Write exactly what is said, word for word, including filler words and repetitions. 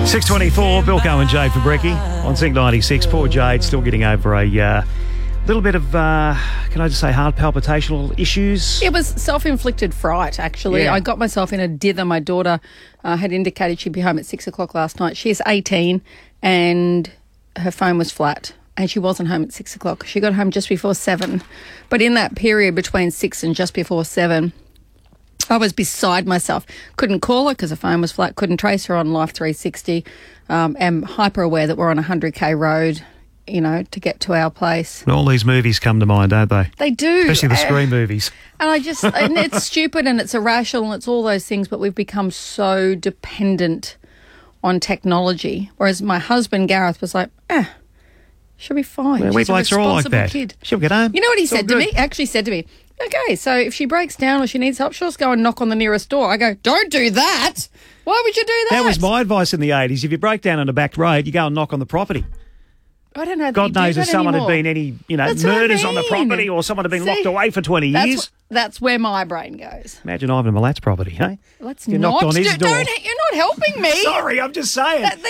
six twenty-four, Bill Coe and Jade Fabricki on Sync ninety-six. Poor Jade still getting over a uh, little bit of, uh, can I just say, heart palpitational issues. It was self-inflicted fright, actually. Yeah. I got myself in a dither. My daughter uh, had indicated she'd be home at six o'clock last night. She's eighteen and her phone was flat and she wasn't home at six o'clock. She got home just before seven. But in that period between six and just before seven, I was beside myself. Couldn't call her because her phone was flat. Couldn't trace her on Life three sixty. Um, am hyper aware that we're on a one hundred k road, you know, to get to our place. And all these movies come to mind, don't they? They do. Especially the Uh, Scream movies. And I just, and it's stupid and it's irrational and it's all those things, but we've become so dependent on technology. Whereas my husband, Gareth, was like, eh, she'll be fine. Well, we She's a blokes are all like responsible that. kid. She'll get home. You know what he It's all said to good. me? Actually said to me, okay, so if she breaks down or she needs help, she'll just go and knock on the nearest door. I go, don't do that. Why would you do that? That was my advice in the eighties. If you break down on a back road, you go and knock on the property. I don't know. That God you do knows if that someone anymore. had been any, you know, That's what I murders on the mean. property or someone had been See, locked away for twenty That's, years. wh- that's where my brain goes. Imagine Ivan Milat's property, hey? Let's You not knocked on his do, door. Don't, you're not helping me. Sorry, I'm just saying. That-